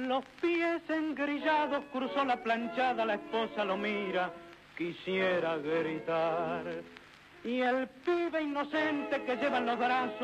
los pies engrillados cruzó la planchada, la esposa lo mira, quisiera gritar. Y el pibe inocente que lleva en los brazos